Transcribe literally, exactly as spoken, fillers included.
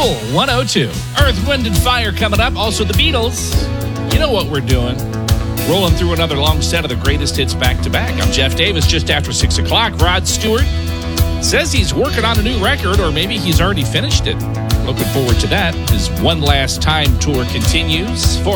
Cool one oh two. Earth, Wind, and Fire coming up. Also the Beatles. You know what we're doing. Rolling through another long set of the greatest hits back-to-back. I'm Jeff Davis, just after six o'clock. Rod Stewart says he's working on a new record, or maybe he's already finished it. Looking forward to that. His One Last Time tour continues. For